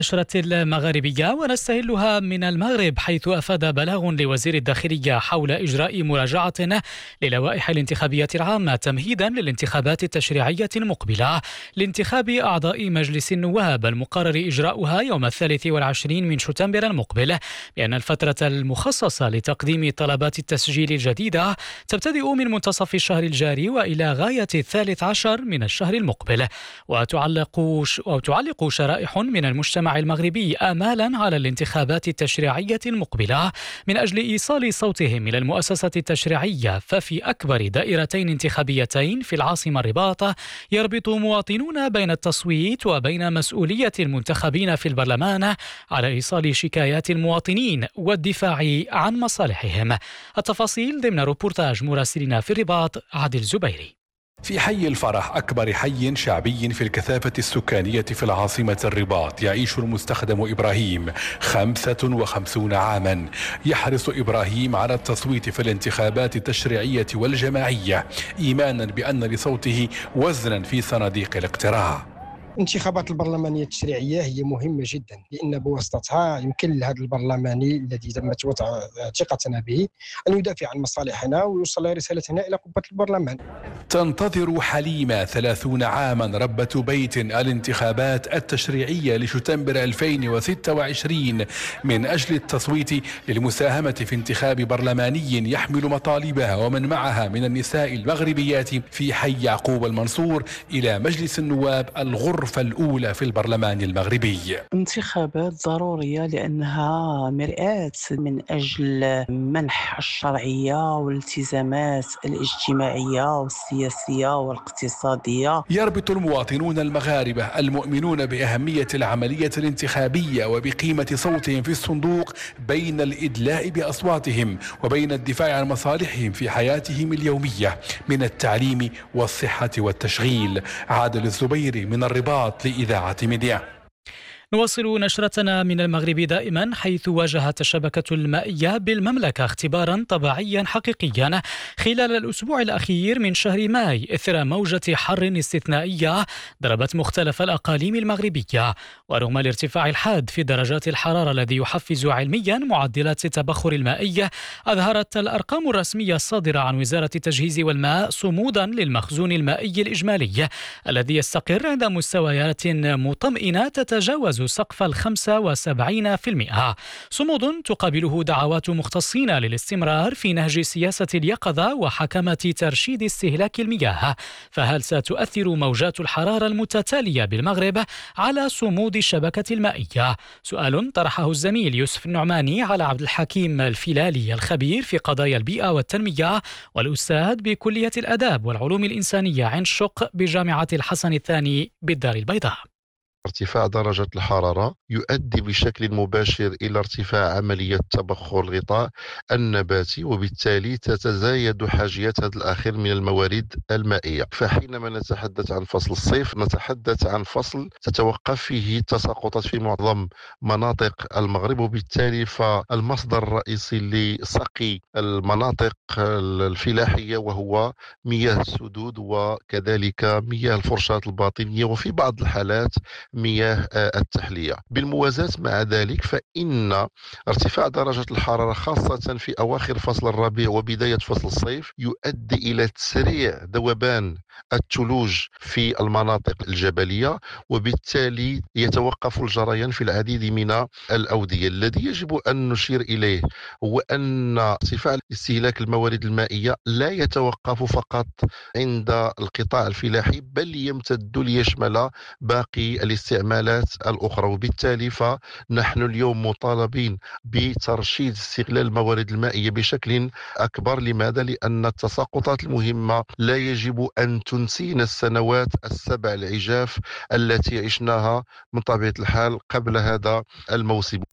النشرة المغاربية ونستهلها من المغرب، حيث أفاد بلاغ لوزير الداخلية حول إجراء مراجعة للوائح الانتخابية العامة تمهيدا للانتخابات التشريعية المقبلة لانتخاب أعضاء مجلس النواب المقرر إجراؤها يوم 23 من شتنبر المقبل، بأن الفترة المخصصة لتقديم طلبات التسجيل الجديدة تبتدئ من منتصف الشهر الجاري وإلى غاية 13 من الشهر المقبل. وتعلق شرائح من المجتمع المغربي آمالا على الانتخابات التشريعية المقبلة من أجل إيصال صوتهم إلى المؤسسة التشريعية. ففي أكبر دائرتين انتخابيتين في العاصمة الرباط يربط مواطنون بين التصويت وبين مسؤولية المنتخبين في البرلمان على إيصال شكايات المواطنين والدفاع عن مصالحهم. التفاصيل ضمن روبورتاج مراسلنا في الرباط عادل زبيري. في حي الفرح، أكبر حي شعبي في الكثافة السكانية في العاصمة الرباط، يعيش المستخدم إبراهيم 55 عاما. يحرص إبراهيم على التصويت في الانتخابات التشريعية والجماعية، إيمانا بأن لصوته وزنا في صناديق الاقتراع. الانتخابات البرلمانية التشريعية هي مهمة جدا، لأن بواسطتها يمكن لهذا البرلماني الذي تمت ثقتنا به أن يدافع عن مصالحنا ويوصل رسالتنا إلى قبة البرلمان. تنتظر حليمة 30 عاما ربة بيت الانتخابات التشريعية لشتنبر 2026 من أجل التصويت للمساهمة في انتخاب برلماني يحمل مطالبها ومن معها من النساء المغربيات في حي يعقوب المنصور إلى مجلس النواب الغرفة الأولى في البرلمان المغربي. انتخابات ضرورية لأنها مرآة من أجل منح الشرعية والالتزامات الاجتماعية والسياسية والاقتصادية. يربط المواطنون المغاربة المؤمنون بأهمية العملية الانتخابية وبقيمة صوتهم في الصندوق بين الإدلاء بأصواتهم وبين الدفاع عن مصالحهم في حياتهم اليومية من التعليم والصحة والتشغيل. عادل الزبيري من الرباط لإذاعة ميديا. نواصل نشرتنا من المغرب دائما، حيث واجهت الشبكة المائية بالمملكة اختبارا طبيعيا حقيقيا خلال الأسبوع الأخير من شهر ماي إثر موجة حر استثنائية ضربت مختلف الأقاليم المغربية. ورغم الارتفاع الحاد في درجات الحرارة الذي يحفز علميا معدلات التبخر المائي، أظهرت الأرقام الرسمية الصادرة عن وزارة التجهيز والماء صمودا للمخزون المائي الإجمالي الذي يستقر عند مستويات مطمئنة تتجاوز سقف 75%، صمود تقابله دعوات مختصين للاستمرار في نهج سياسة اليقظة وحكمة ترشيد استهلاك المياه. فهل ستؤثر موجات الحرارة المتتالية بالمغرب على صمود الشبكة المائية؟ سؤال طرحه الزميل يوسف النعماني على عبد الحكيم الفلالي، الخبير في قضايا البيئة والتنمية والأستاذ بكلية الآداب والعلوم الإنسانية عين شق بجامعة الحسن الثاني بالدار البيضاء. ارتفاع درجة الحرارة يؤدي بشكل مباشر إلى ارتفاع عملية تبخر الغطاء النباتي، وبالتالي تتزايد حاجيات هذا الأخير من الموارد المائية. فحينما نتحدث عن فصل الصيف نتحدث عن فصل تتوقف فيه التساقطات في معظم مناطق المغرب، وبالتالي فالمصدر الرئيسي لسقي المناطق الفلاحية وهو مياه السدود وكذلك مياه الفرشاة الباطنية وفي بعض الحالات مياه التحلية. بالموازاة مع ذلك فإن ارتفاع درجة الحرارة خاصة في أواخر فصل الربيع وبداية فصل الصيف يؤدي إلى تسريع ذوبان الثلوج في المناطق الجبلية، وبالتالي يتوقف الجريان في العديد من الأودية. الذي يجب أن نشير إليه هو أن ارتفاع استهلاك الموارد المائية لا يتوقف فقط عند القطاع الفلاحي، بل يمتد ليشمل باقي الاستعمالات الأخرى. وبالتالي فنحن اليوم مطالبين بترشيد استغلال الموارد المائية بشكل أكبر. لماذا؟ لأن التساقطات المهمة لا يجب أن تنسينا السنوات السبع العجاف التي عشناها من طبيعة الحال قبل هذا الموسم.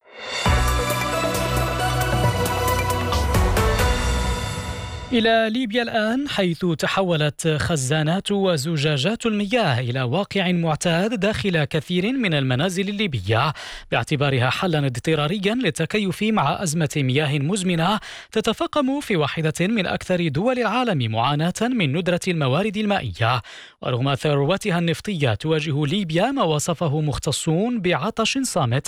إلى ليبيا الآن، حيث تحولت خزانات وزجاجات المياه إلى واقع معتاد داخل كثير من المنازل الليبية، باعتبارها حلا اضطراريا للتكيف مع أزمة مياه مزمنة تتفاقم في واحدة من أكثر دول العالم معاناة من ندرة الموارد المائية. ورغم ثروتها النفطية، تواجه ليبيا ما وصفه مختصون بعطش صامت